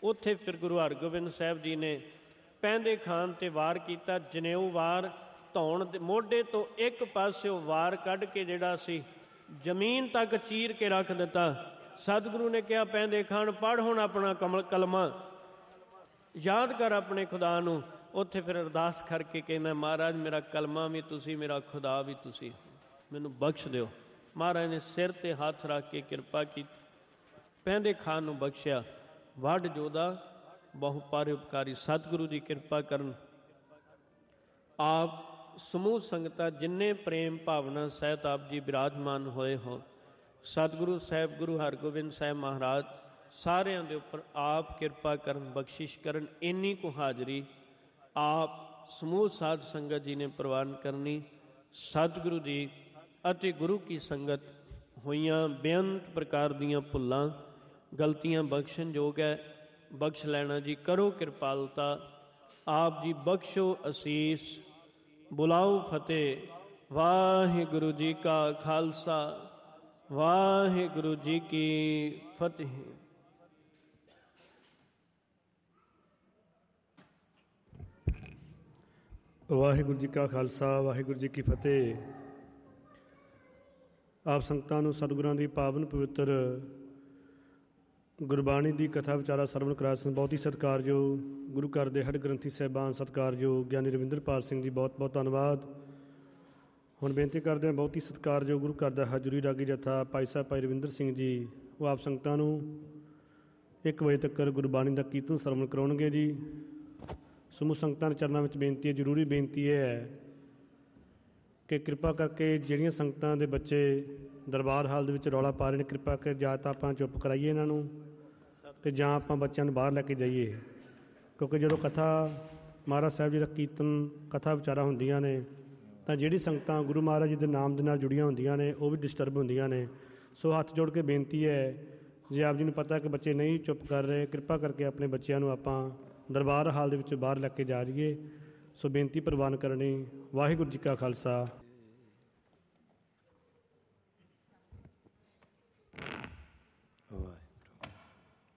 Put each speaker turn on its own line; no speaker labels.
ਉੱਥੇ ਫਿਰ ਗੁਰੂ ਹਰਗੋਬਿੰਦ ਸਾਹਿਬ ਜੀ ਨੇ ਪੈਂਦੇ ਖਾਨ 'ਤੇ ਵਾਰ ਕੀਤਾ। ਜਨੇਊ ਵਾਰ ਧੌਣ ਦੇ ਮੋਢੇ ਤੋਂ ਇੱਕ ਪਾਸਿਓਂ ਵਾਰ ਕੱਢ ਕੇ ਜਿਹੜਾ ਸੀ ਜ਼ਮੀਨ ਤੱਕ ਚੀਰ ਕੇ ਰੱਖ ਦਿੱਤਾ। ਸਤਿਗੁਰੂ ਨੇ ਕਿਹਾ, ਪੈਂਦੇ ਖਾਨ ਪੜ੍ਹ ਹੁਣ ਆਪਣਾ ਕਲਮਾ, ਯਾਦ ਕਰ ਆਪਣੇ ਖੁਦਾ ਨੂੰ। ਉੱਥੇ ਫਿਰ ਅਰਦਾਸ ਕਰਕੇ ਕਹਿੰਦਾ, ਮਹਾਰਾਜ ਮੇਰਾ ਕਲਮਾ ਵੀ ਤੁਸੀਂ, ਮੇਰਾ ਖੁਦਾ ਵੀ ਤੁਸੀਂ, ਮੈਨੂੰ ਬਖਸ਼ ਦਿਓ। ਮਹਾਰਾਜ ਨੇ ਸਿਰ 'ਤੇ ਹੱਥ ਰੱਖ ਕੇ ਕਿਰਪਾ ਕੀਤੀ, ਪੈਂਦੇ ਖਾਨ ਨੂੰ ਬਖਸ਼ਿਆ। ਵੱਡ ਜੋਧਾ ਬਹੁ ਪਰਉਪਕਾਰੀ ਸਤਿਗੁਰੂ ਦੀ ਕਿਰਪਾ ਕਰਨ। ਆਪ ਸਮੂਹ ਸੰਗਤਾਂ ਜਿੰਨੇ ਪ੍ਰੇਮ ਭਾਵਨਾ ਸਹਿਤ ਆਪ ਜੀ ਬਿਰਾਜਮਾਨ ਹੋਏ ਹੋ, ਸਤਿਗੁਰੂ ਸਾਹਿਬ ਗੁਰੂ ਹਰਗੋਬਿੰਦ ਸਾਹਿਬ ਮਹਾਰਾਜ ਸਾਰਿਆਂ ਦੇ ਉੱਪਰ ਆਪ ਕਿਰਪਾ ਕਰਨ, ਬਖਸ਼ਿਸ਼ ਕਰਨ। ਇੰਨੀ ਕੁ ਹਾਜ਼ਰੀ ਆਪ ਸਮੂਹ ਸਾਧ ਸੰਗਤ ਜੀ ਨੇ ਪ੍ਰਵਾਨ ਕਰਨੀ। ਸਤਿਗੁਰੂ ਜੀ ਅਤੇ ਗੁਰੂ ਕੀ ਸੰਗਤ ਹੋਈਆਂ ਬੇਅੰਤ ਪ੍ਰਕਾਰ ਦੀਆਂ ਭੁੱਲਾਂ ਗਲਤੀਆਂ ਬਖਸ਼ਣ ਯੋਗ ਹੈ, ਬਖਸ਼ ਲੈਣਾ ਜੀ। ਕਰੋ ਕਿਰਪਾਲਤਾ, ਆਪ ਜੀ ਬਖਸ਼ੋ ਅਸੀਸ, ਬੁਲਾਓ ਫਤਿਹ। ਵਾਹਿਗੁਰੂ ਜੀ ਕਾ ਖਾਲਸਾ, ਵਾਹਿਗੁਰੂ ਜੀ ਕੀ ਫਤਿਹ।
ਵਾਹਿਗੁਰੂ ਜੀ ਕਾ ਖਾਲਸਾ, ਵਾਹਿਗੁਰੂ ਜੀ ਕੀ ਫਤਿਹ। ਆਪ ਸੰਗਤਾਂ ਨੂੰ ਸਤਿਗੁਰਾਂ ਦੀ ਪਾਵਨ ਪਵਿੱਤਰ ਗੁਰਬਾਣੀ ਦੀ ਕਥਾ ਵਿਚਾਰਾ ਸਰਵਣ ਕਰਾ ਸਿੰਘ ਬਹੁਤ ਹੀ ਸਤਿਕਾਰਯੋਗ ਗੁਰੂ ਘਰ ਦੇ ਹਰ ਗ੍ਰੰਥੀ ਸਾਹਿਬਾਨ, ਸਤਿਕਾਰਯੋਗ ਗਿਆਨੀ ਰਵਿੰਦਰਪਾਲ ਸਿੰਘ ਜੀ, ਬਹੁਤ ਬਹੁਤ ਧੰਨਵਾਦ। ਹੁਣ ਬੇਨਤੀ ਕਰਦੇ ਹਾਂ ਬਹੁਤ ਹੀ ਸਤਿਕਾਰਯੋਗ ਗੁਰੂ ਘਰ ਦਾ ਹਜ਼ੂਰੀ ਰਾਗੀ ਜਥਾ ਭਾਈ ਸਾਹਿਬ ਭਾਈ ਰਵਿੰਦਰ ਸਿੰਘ ਜੀ, ਉਹ ਆਪ ਸੰਗਤਾਂ ਨੂੰ 1 ਵਜੇ ਤੱਕ ਗੁਰਬਾਣੀ ਦਾ ਕੀਰਤਨ ਸਰਵਣ ਕਰਾਉਣਗੇ ਜੀ। ਸਮੂਹ ਸੰਗਤਾਂ ਦੇ ਚਰਨਾਂ ਵਿੱਚ ਬੇਨਤੀ ਹੈ, ਜ਼ਰੂਰੀ ਬੇਨਤੀ ਇਹ ਹੈ ਕਿ ਕਿਰਪਾ ਕਰਕੇ ਜਿਹੜੀਆਂ ਸੰਗਤਾਂ ਦੇ ਬੱਚੇ ਦਰਬਾਰ ਹਾਲ ਦੇ ਵਿੱਚ ਰੌਲਾ ਪਾ ਰਹੇ ਨੇ, ਕਿਰਪਾ ਕਰਕੇ ਜਾਂ ਤਾਂ ਆਪਾਂ ਚੁੱਪ ਕਰਾਈਏ ਇਹਨਾਂ ਨੂੰ ਅਤੇ ਜਾਂ ਆਪਾਂ ਬੱਚਿਆਂ ਨੂੰ ਬਾਹਰ ਲੈ ਕੇ ਜਾਈਏ। ਕਿਉਂਕਿ ਜਦੋਂ ਕਥਾ ਮਹਾਰਾਜ ਸਾਹਿਬ ਜੀ ਦਾ ਕੀਰਤਨ ਕਥਾ ਵਿਚਾਰਾ ਹੁੰਦੀਆਂ ਨੇ ਤਾਂ ਜਿਹੜੀ ਸੰਗਤਾਂ ਗੁਰੂ ਮਹਾਰਾਜ ਜੀ ਦੇ ਨਾਮ ਦੇ ਨਾਲ ਜੁੜੀਆਂ ਹੁੰਦੀਆਂ ਨੇ ਉਹ ਵੀ ਡਿਸਟਰਬ ਹੁੰਦੀਆਂ ਨੇ। ਸੋ ਹੱਥ ਜੋੜ ਕੇ ਬੇਨਤੀ ਹੈ, ਜੇ ਆਪ ਜੀ ਨੂੰ ਪਤਾ ਕਿ ਬੱਚੇ ਨਹੀਂ ਚੁੱਪ ਕਰ ਰਹੇ, ਕਿਰਪਾ ਕਰਕੇ ਆਪਣੇ ਬੱਚਿਆਂ ਨੂੰ ਆਪਾਂ ਦਰਬਾਰ ਹਾਲ ਦੇ ਵਿੱਚੋਂ ਬਾਹਰ ਲੈ ਕੇ ਜਾ ਰਹੀਏ। ਸੋ ਬੇਨਤੀ ਪ੍ਰਵਾਨ ਕਰਨੀ। ਵਾਹਿਗੁਰੂ ਜੀ ਕਾ ਖਾਲਸਾ।